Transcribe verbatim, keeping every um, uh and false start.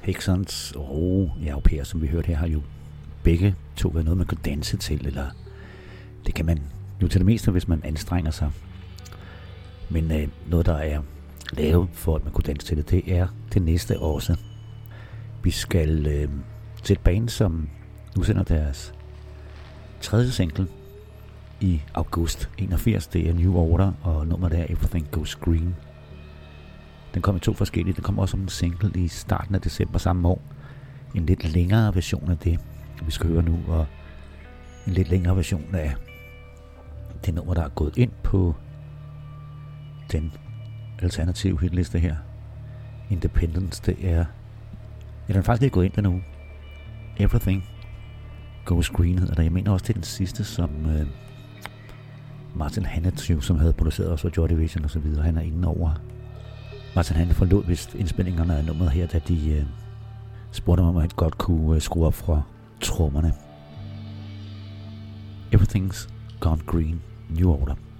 Hexons og europæer, som vi hørte her, har jo begge to været noget, man kan danse til, eller det kan man jo til det meste, hvis man anstrenger sig. Men øh, noget, der er lavet for, at man kunne danse til det, det er det næste også. Vi skal øh, til et band, som udsender deres tredje single i august enogfirs. Det er New Order, og nummeret er Everything Goes Green. Den kom i to forskellige. Den kom også som en single i starten af december samme år. En lidt længere version af det, vi skal høre nu, og en lidt længere version af det nummer, der er gået ind på den alternative hitliste her. Independence, det er... Ja, den er faktisk ikke gået ind endnu. Everything Goes Green hedder der. Jeg mener også, det er den sidste, som øh, Martin Hannett, som havde produceret også Joy Division og så videre. Han er inde over. Martin Hannett forlod vist indspillingerne af nummeret her, da de øh, spurgte mig, om han godt kunne øh, skrue op fra trommerne. Everything's Gone Green, New Order.